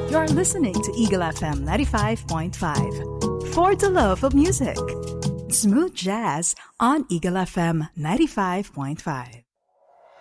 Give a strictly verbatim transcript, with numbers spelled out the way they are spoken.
You're listening to Eagle F M ninety-five point five. For the love of music. Smooth jazz on Eagle F M ninety-five point five.